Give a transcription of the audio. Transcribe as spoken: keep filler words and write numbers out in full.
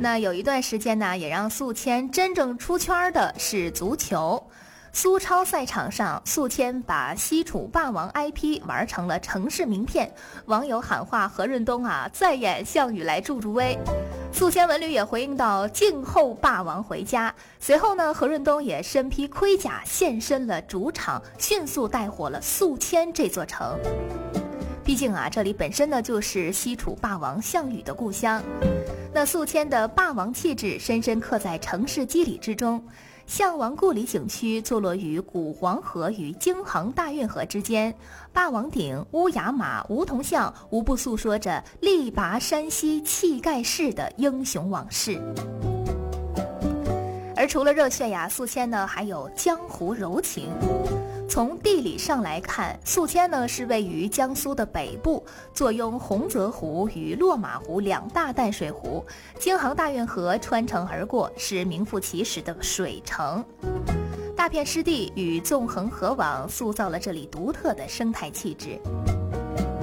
那有一段时间呢，也让宿迁真正出圈的是足球。苏超赛场上，宿迁把西楚霸王 I P 玩成了城市名片，网友喊话何润东啊，再演项羽来助助威。宿迁文旅也回应到静候霸王回家。随后呢，何润东也身披盔甲现身了主场，迅速带火了宿迁这座城。毕竟啊，这里本身呢就是西楚霸王项羽的故乡。那宿迁的霸王气质深深刻在城市肌理之中。项王故里景区坐落于古黄河与京杭大运河之间，霸王顶、乌雅马、梧桐巷无不诉说着力拔山兮气盖世的英雄往事。而除了热血呀，宿迁呢还有江湖柔情。从地理上来看，宿迁呢是位于江苏的北部，坐拥洪泽湖与落马湖两大淡水湖，京杭大运河穿城而过，是名副其实的水城。大片湿地与纵横河网塑造了这里独特的生态气质。